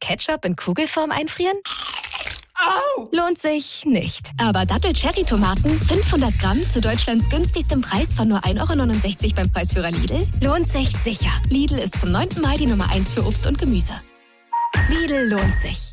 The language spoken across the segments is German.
Ketchup in Kugelform einfrieren? Au! Lohnt sich nicht. Aber Dattel-Cherry-Tomaten 500 Gramm zu Deutschlands günstigstem Preis von nur 1,69 € beim Preisführer Lidl lohnt sich sicher. Lidl ist zum 9. Mal die Nummer 1 für Obst und Gemüse. Lidl lohnt sich.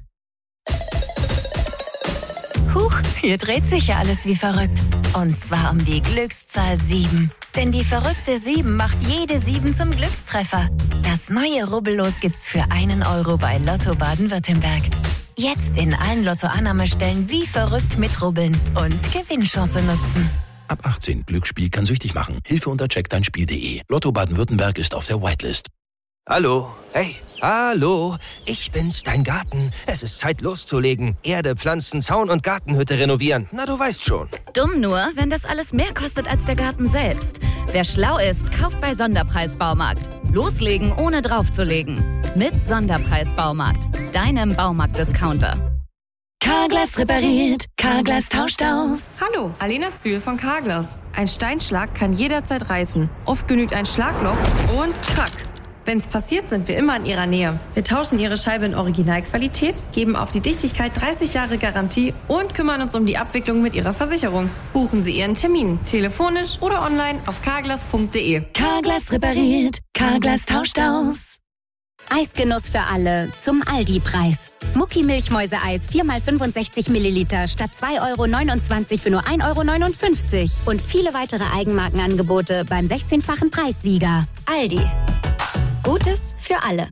Huch, hier dreht sich ja alles wie verrückt. Und zwar um die Glückszahl 7. Denn die verrückte 7 macht jede 7 zum Glückstreffer. Das neue Rubbellos gibt's für 1 € bei Lotto Baden-Württemberg. Jetzt in allen Lotto-Annahmestellen wie verrückt mitrubbeln und Gewinnchance nutzen. Ab 18. Glücksspiel kann süchtig machen. Hilfe unter checkdeinspiel.de. Lotto Baden-Württemberg ist auf der Whitelist. Hallo, hey, hallo, ich bin's, dein Garten. Es ist Zeit loszulegen. Erde, Pflanzen, Zaun und Gartenhütte renovieren. Na, du weißt schon. Dumm nur, wenn das alles mehr kostet als der Garten selbst. Wer schlau ist, kauft bei Sonderpreis-Baumarkt. Loslegen, ohne draufzulegen. Mit Sonderpreis-Baumarkt, deinem Baumarkt-Discounter. Carglass repariert, Carglass tauscht aus. Hallo, Alena Zühl von Carglass. Ein Steinschlag kann jederzeit reißen. Oft genügt ein Schlagloch und krack. Wenn's passiert, sind wir immer in Ihrer Nähe. Wir tauschen Ihre Scheibe in Originalqualität, geben auf die Dichtigkeit 30 Jahre Garantie und kümmern uns um die Abwicklung mit Ihrer Versicherung. Buchen Sie Ihren Termin, telefonisch oder online auf carglass.de. Carglass repariert, Carglass tauscht aus. Eisgenuss für alle zum Aldi-Preis. Mucki-Milchmäuse-Eis 4x65 Milliliter statt 2,29 € für nur 1,59 € und viele weitere Eigenmarkenangebote beim 16-fachen Preissieger. Aldi. Gutes für alle.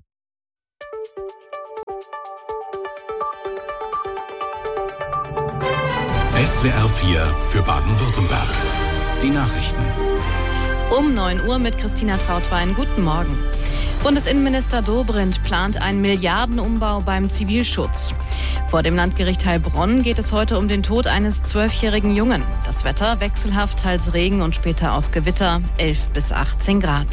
SWR 4 für Baden-Württemberg. Die Nachrichten. Um 9 Uhr mit Christina Trautwein. Guten Morgen. Bundesinnenminister Dobrindt plant einen Milliardenumbau beim Zivilschutz. Vor dem Landgericht Heilbronn geht es heute um den Tod eines 12-jährigen Jungen. Das Wetter wechselhaft, teils Regen und später auch Gewitter, 11 bis 18 Grad.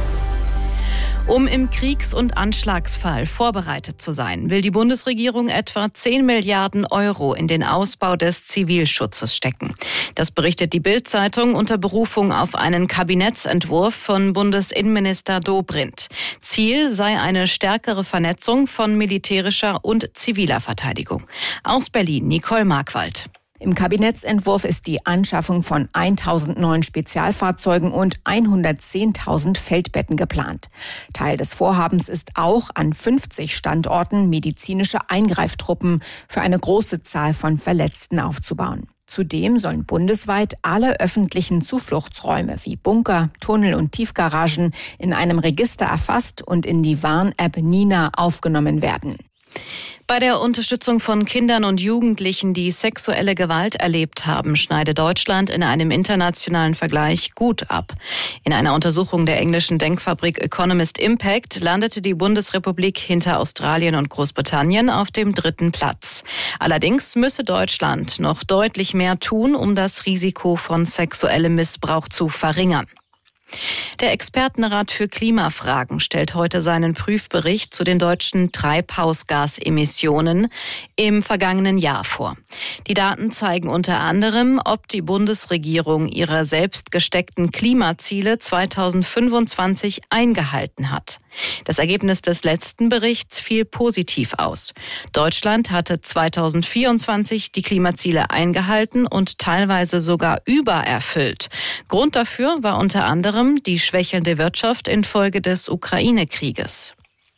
Um im Kriegs- und Anschlagsfall vorbereitet zu sein, will die Bundesregierung etwa 10 Milliarden € in den Ausbau des Zivilschutzes stecken. Das berichtet die Bild-Zeitung unter Berufung auf einen Kabinettsentwurf von Bundesinnenminister Dobrindt. Ziel sei eine stärkere Vernetzung von militärischer und ziviler Verteidigung. Aus Berlin, Nicole Markwald. Im Kabinettsentwurf ist die Anschaffung von 1.000 neuen Spezialfahrzeugen und 110.000 Feldbetten geplant. Teil des Vorhabens ist auch, an 50 Standorten medizinische Eingreiftruppen für eine große Zahl von Verletzten aufzubauen. Zudem sollen bundesweit alle öffentlichen Zufluchtsräume wie Bunker, Tunnel und Tiefgaragen in einem Register erfasst und in die Warn-App Nina aufgenommen werden. Bei der Unterstützung von Kindern und Jugendlichen, die sexuelle Gewalt erlebt haben, schneidet Deutschland in einem internationalen Vergleich gut ab. In einer Untersuchung der englischen Denkfabrik Economist Impact landete die Bundesrepublik hinter Australien und Großbritannien auf dem 3. Platz. Allerdings müsse Deutschland noch deutlich mehr tun, um das Risiko von sexuellem Missbrauch zu verringern. Der Expertenrat für Klimafragen stellt heute seinen Prüfbericht zu den deutschen Treibhausgasemissionen im vergangenen Jahr vor. Die Daten zeigen unter anderem, ob die Bundesregierung ihre selbst gesteckten Klimaziele 2025 eingehalten hat. Das Ergebnis des letzten Berichts fiel positiv aus. Deutschland hatte 2024 die Klimaziele eingehalten und teilweise sogar übererfüllt. Grund dafür war unter anderem die schwächelnde Wirtschaft infolge des Ukraine-Krieges.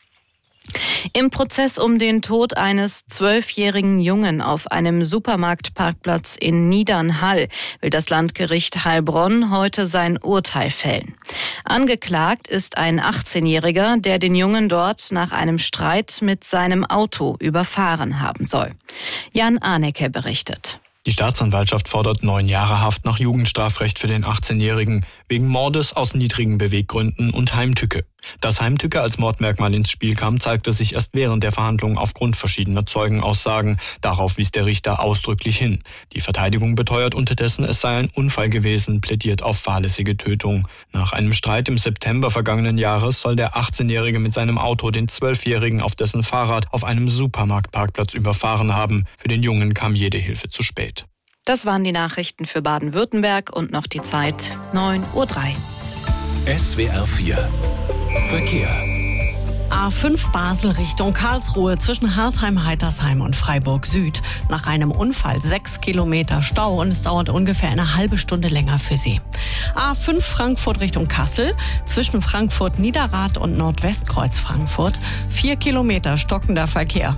Im Prozess um den Tod eines 12-jährigen Jungen auf einem Supermarktparkplatz in Niedernhall will das Landgericht Heilbronn heute sein Urteil fällen. Angeklagt ist ein 18-Jähriger, der den Jungen dort nach einem Streit mit seinem Auto überfahren haben soll. Jan Arnecke berichtet. Die Staatsanwaltschaft fordert 9 Jahre Haft nach Jugendstrafrecht für den 18-Jährigen wegen Mordes aus niedrigen Beweggründen und Heimtücke. Dass Heimtücke als Mordmerkmal ins Spiel kam, zeigte sich erst während der Verhandlungen aufgrund verschiedener Zeugenaussagen. Darauf wies der Richter ausdrücklich hin. Die Verteidigung beteuert unterdessen, es sei ein Unfall gewesen, plädiert auf fahrlässige Tötung. Nach einem Streit im September vergangenen Jahres soll der 18-Jährige mit seinem Auto den 12-Jährigen auf dessen Fahrrad auf einem Supermarktparkplatz überfahren haben. Für den Jungen kam jede Hilfe zu spät. Das waren die Nachrichten für Baden-Württemberg und noch die Zeit 9:03 Uhr. SWR 4 Verkehr. A5 Basel Richtung Karlsruhe zwischen Hartheim-Heitersheim und Freiburg Süd. Nach einem Unfall 6 Kilometer Stau und es dauert ungefähr eine halbe Stunde länger für Sie. A5 Frankfurt Richtung Kassel zwischen Frankfurt Niederrad und Nordwestkreuz Frankfurt 4 Kilometer stockender Verkehr.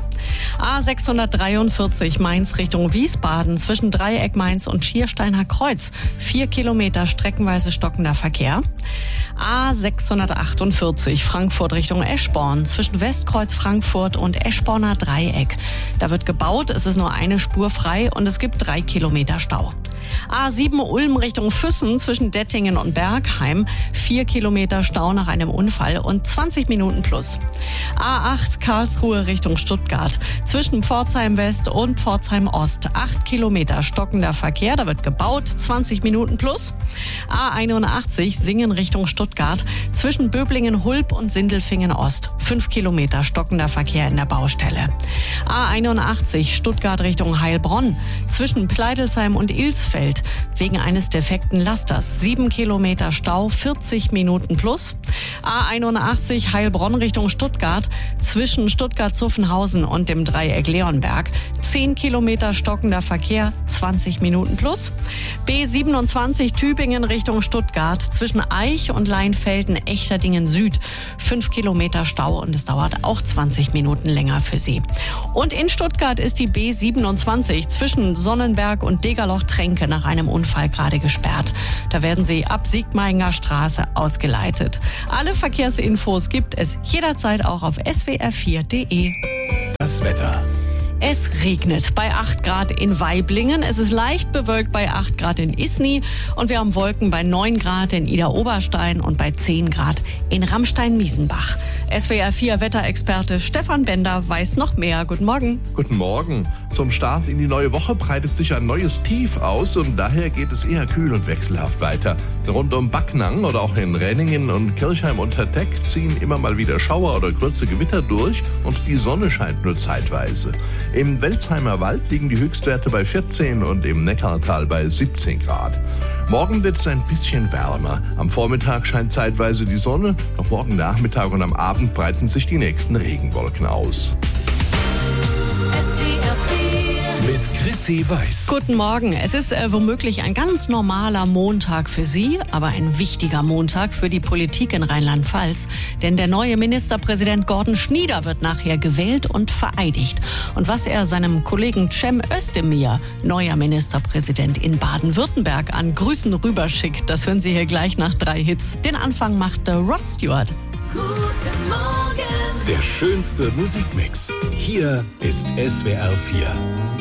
A643 Mainz Richtung Wiesbaden zwischen Dreieck Mainz und Schiersteiner Kreuz 4 Kilometer streckenweise stockender Verkehr. A648 Frankfurt Richtung Eschborn zwischen Westkreuz Frankfurt und Eschborner Dreieck. Da wird gebaut, es ist nur eine Spur frei und es gibt 3 Kilometer Stau. A7 Ulm Richtung Füssen zwischen Dettingen und Bergheim 4 Kilometer Stau nach einem Unfall und 20 Minuten plus. A8 Karlsruhe Richtung Stuttgart zwischen Pforzheim West und Pforzheim Ost 8 Kilometer stockender Verkehr, da wird gebaut, 20 Minuten plus. A81 Singen Richtung Stuttgart zwischen Böblingen-Hulb und Sindelfingen Ost 5 Kilometer stockender Verkehr in der Baustelle. A81 Stuttgart Richtung Heilbronn zwischen Pleidelsheim und Ilsfeld wegen eines defekten Lasters 7 Kilometer Stau, 40 Minuten plus. A81 Heilbronn Richtung Stuttgart zwischen Stuttgart-Zuffenhausen und dem Dreieck Leonberg 10 Kilometer stockender Verkehr, 20 Minuten plus. B27 Tübingen Richtung Stuttgart zwischen Eich und Leinfelden-Echterdingen Süd 5 Kilometer Stau und es dauert auch 20 Minuten länger für Sie. Und in Stuttgart ist die B27 zwischen Sonnenberg und Degerloch-Tränke nach einem Unfall gerade gesperrt. Da werden Sie ab Siegmainger Straße ausgeleitet. Alle Verkehrsinfos gibt es jederzeit auch auf swr4.de. Das Wetter. Es regnet bei 8 Grad in Waiblingen. Es ist leicht bewölkt bei 8 Grad in Isny. Und wir haben Wolken bei 9 Grad in Idar-Oberstein und bei 10 Grad in Ramstein-Miesenbach. SWR4 Wetterexperte Stefan Bender weiß noch mehr. Guten Morgen. Guten Morgen. Zum Start in die neue Woche breitet sich ein neues Tief aus und daher geht es eher kühl und wechselhaft weiter. Rund um Backnang oder auch in Renningen und Kirchheim unter Teck ziehen immer mal wieder Schauer oder kurze Gewitter durch und die Sonne scheint nur zeitweise. Im Welzheimer Wald liegen die Höchstwerte bei 14 und im Neckartal bei 17 Grad. Morgen wird es ein bisschen wärmer. Am Vormittag scheint zeitweise die Sonne, doch morgen Nachmittag und am Abend breiten sich die nächsten Regenwolken aus. Mit Chrissy Weiß. Guten Morgen. Es ist womöglich ein ganz normaler Montag für Sie, aber ein wichtiger Montag für die Politik in Rheinland-Pfalz. Denn der neue Ministerpräsident Gordon Schnieder wird nachher gewählt und vereidigt. Und was er seinem Kollegen Cem Özdemir, neuer Ministerpräsident in Baden-Württemberg, an Grüßen rüberschickt, das hören Sie hier gleich nach 3 Hits. Den Anfang macht Rod Stewart. Guten Morgen. Der schönste Musikmix. Hier ist SWR4.